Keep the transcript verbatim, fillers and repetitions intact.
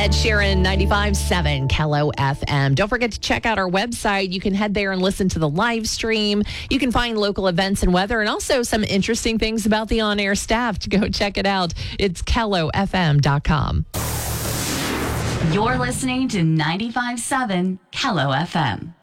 Ed Sheeran, ninety-five point seven Kello F M. Don't forget to check out our website. You can head there and listen to the live stream. You can find local events and weather and also some interesting things about the on-air staff to go check it out. It's kello f m dot com. You're listening to ninety-five point seven Kello F M.